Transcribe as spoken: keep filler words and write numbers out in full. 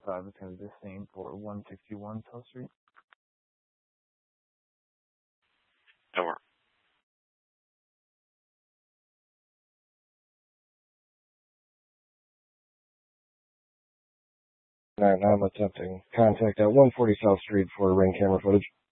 five is going to be the same for one sixty-one South Street. That works. Alright, now I'm attempting contact at one forty South Street for ring camera footage.